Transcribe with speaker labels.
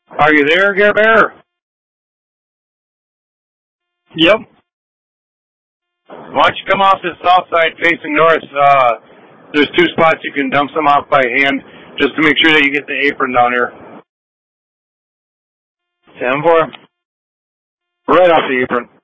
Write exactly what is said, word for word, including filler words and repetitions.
Speaker 1: Are you there, Gare Bear? Yep. Why don't you come off the south side facing north? Uh, there's two spots you can dump some off by hand just to make sure that you get the apron down here. ten four. Right off the apron.